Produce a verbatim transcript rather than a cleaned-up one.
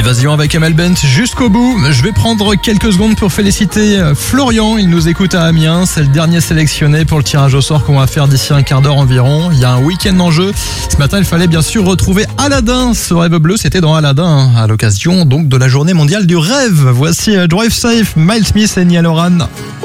Évasion avec Amel Bent jusqu'au bout. Je vais prendre quelques secondes pour féliciter Florian. Il nous écoute à Amiens. C'est le dernier sélectionné pour le tirage au sort qu'on va faire d'ici un quart d'heure environ. Il y a un week-end en jeu. Ce matin, il fallait bien sûr retrouver Aladdin. Ce rêve bleu, c'était dans Aladdin, à l'occasion donc de la journée mondiale du rêve. Voici Drive Safe, Miles Smith et Niall Horan.